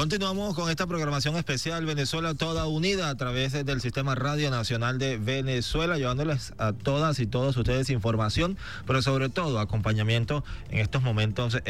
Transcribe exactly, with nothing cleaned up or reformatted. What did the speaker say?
Continuamos con esta programación especial Venezuela Toda Unida a través del Sistema Radio Nacional de Venezuela, llevándoles a todas y todos ustedes información, pero sobre todo acompañamiento en estos momentos